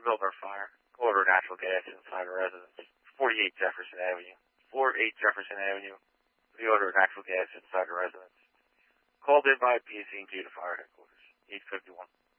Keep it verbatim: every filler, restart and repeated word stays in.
to build our fire. Order natural gas inside a residence. forty-eight Jefferson Avenue. forty-eight Jefferson Avenue. The order natural gas inside a residence. Called in by P C and G to fire headquarters. eight fifty-one.